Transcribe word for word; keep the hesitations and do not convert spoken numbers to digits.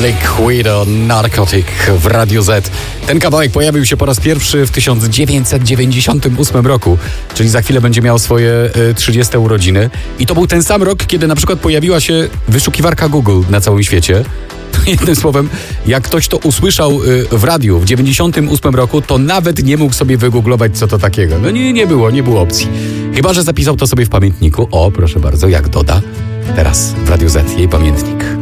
Liquido Narcotic w Radiu Z. Ten kawałek pojawił się po raz pierwszy w tysiąc dziewięćset dziewięćdziesiątym ósmym roku, czyli za chwilę będzie miał swoje trzydzieste urodziny. I to był ten sam rok, kiedy na przykład pojawiła się wyszukiwarka Google na całym świecie. Jednym słowem, jak ktoś to usłyszał w radiu w dziewięćdziesiątym ósmym roku, to nawet nie mógł sobie wygooglować, co to takiego. No nie, nie było, nie było opcji. Chyba że zapisał to sobie w pamiętniku. O, proszę bardzo, jak Doda. Teraz w Radiu Z jej pamiętnik.